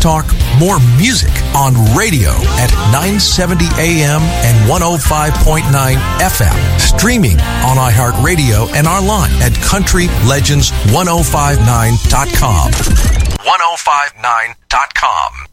talk, more music on radio at 970 AM and 105.9 FM. Streaming on iHeartRadio and online at countrylegends1059.com. 1059.com.